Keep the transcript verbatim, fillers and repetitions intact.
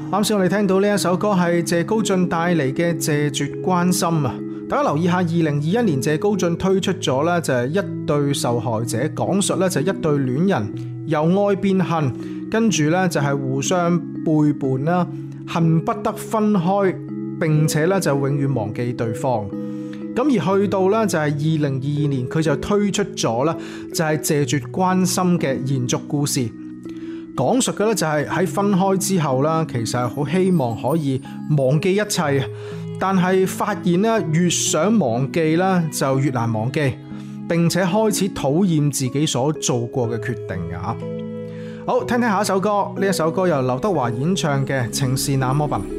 啱先我哋聽到呢一首歌係謝高晉帶嚟嘅《謝絕關心》啊！大家留意下，二零二一年謝高晉推出咗呢就係一對受害者，講述呢就係一對戀人由愛變恨，跟住呢就係互相背叛啦，恨不得分開，並且呢就永遠忘記對方。咁而去到呢就係二零二二年，佢就推出咗呢就係謝絕關心嘅延續故事。講述嘅咧就係喺分開之後啦，其實係好希望可以忘記一切，但係發現咧越想忘記啦，就越難忘記，並且開始討厭自己所做過嘅決定㗎。好，聽聽下一首歌，呢一首歌由劉德華演唱嘅《情是那麼笨》。